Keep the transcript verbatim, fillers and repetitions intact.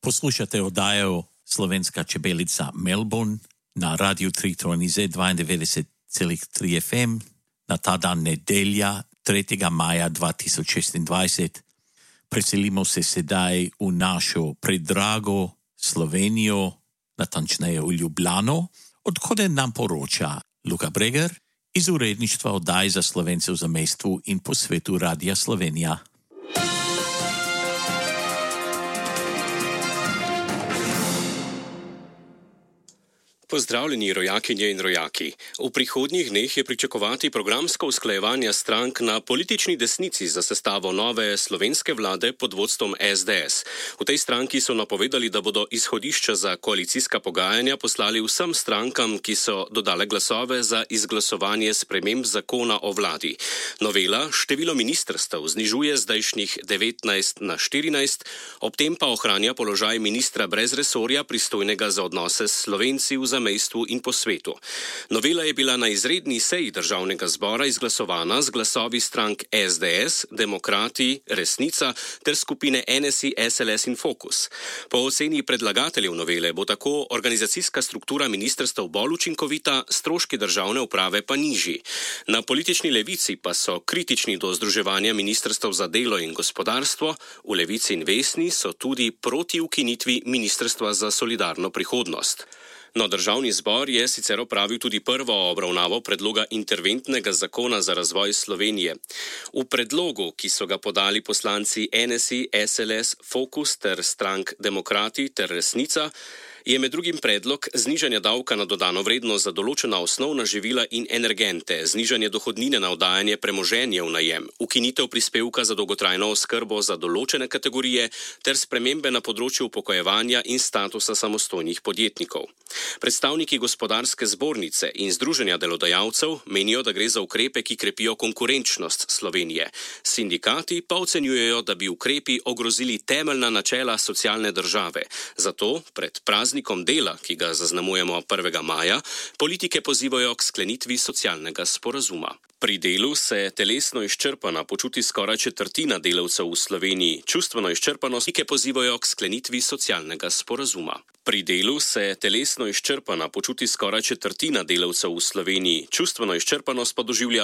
Poslušate oddajo Slovenska čebelica Melbourne na Radio tri Tronize deväťdesiat celá tri ef em na ta dan nedelja tretjega maja dva tisoč šestindvajset. Preselimo se sedaj v našo predrago Slovenijo, natančneje v Ljubljano, odkode nam poroča Luka Bregar iz uredništva oddaj za Slovence v zamejstvu in po svetu Radia Slovenija. Pozdravljeni rojakinje in rojaki. V prihodnjih dneh je pričakovati programsko usklajevanje strank na politični desnici za sestavo nove slovenske vlade pod vodstvom es de es. V tej stranki so napovedali, da bodo izhodišča za koalicijska pogajanja poslali vsem strankam, ki so dodale glasove za izglasovanje sprememb zakona o vladi. Novela število ministrstev znižuje zdajšnjih devetnajst na štirinajst, ob tem pa ohranja položaj ministra brez resorja, pristojnega za odnose s Slovenci v zamejstvu in po svetu. Novela je bila na izredni seji Državnega zbora izglasovana z glasovi strank es de es, Demokrati, Resnica ter skupine en es i, es el es in Fokus. Po oceni predlagateljev novele bo tako organizacijska struktura ministrstev bolj učinkovita, stroški državne uprave pa nižji. Na politični levici pa so kritični do združevanja ministrstev za delo in gospodarstvo, v Levici in Vesni so tudi proti ukinitvi Ministrstva za solidarno prihodnost. No, Državni zbor je sicer opravil tudi prvo obravnavo predloga interventnega zakona za razvoj Slovenije. V predlogu, ki so ga podali poslanci en es i, es el es, Fokus ter strank Demokrati ter Resnica, je med drugim predlog znižanja davka na dodano vrednost za določena osnovna živila in energente, znižanje dohodnine na oddajanje premoženja v najem, ukinitev prispevka za dolgotrajno oskrbo za določene kategorije ter spremembe na področju upokojevanja in statusa samostojnih podjetnikov. Predstavniki gospodarske zbornice in združenja delodajalcev menijo, da gre za ukrepe, ki krepijo konkurenčnost Slovenije. Sindikati pa ocenjujejo, da bi ukrepi ogrozili temeljna načela socialne države. Zato pred praznikom dela, ki ga zaznamujemo prvega maja, politike pozivajo k sklenitvi socialnega sporazuma. Pri delu se telesno izčrpana počuti skoraj četrtina delavcev v Sloveniji, čustveno izčrpanost politike pozivajo k sklenitvi socialnega sporazuma. Pri delu se telesno izčrpana počuti skoraj četrtina delavcev v Sloveniji, čustveno izčrpanost pa doživlja